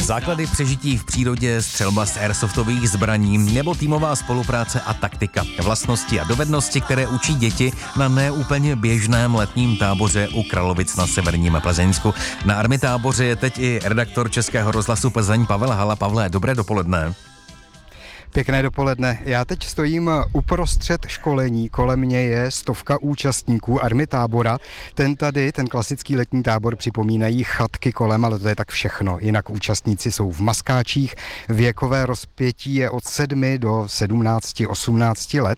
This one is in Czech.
Základy přežití v přírodě, střelba z airsoftových zbraní nebo týmová spolupráce a taktika. Vlastnosti a dovednosti, které učí děti na neúplně běžném letním táboře u Kralovic na severním Plzeňsku. Na Armitáboře je teď i redaktor Českého rozhlasu Plzeň Pavel Hala. Pavle, dobré dopoledne. Pěkné dopoledne. Já teď stojím uprostřed školení, kolem mě je 100 účastníků Armitábora. Ten klasický letní tábor připomínají chatky kolem, ale to je tak všechno. Jinak účastníci jsou v maskáčích, věkové rozpětí je od 7 do 17, 18 let.